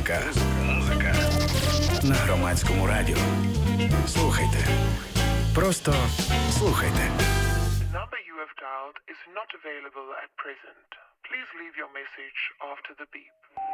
Музика на Громадському радіо. Слухайте. Просто слухайте. The number you have dialed is not available at present. Please leave your message after the beep.